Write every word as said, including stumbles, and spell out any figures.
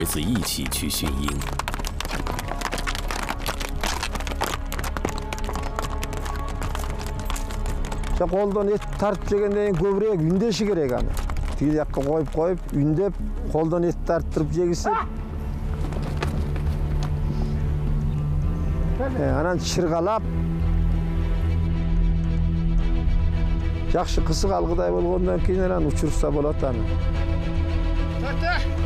儿子一起去驯鹰。 Қолдан ет тартып жегенден көбірек үндеші керек аны. Тигі жаққа қойып қойып, үндеп, қолдан ет тарттырып жегісіп. Анан шырғалап. Жақшы қысық алғыдай болғандан кейін анан ұшырса болады аны.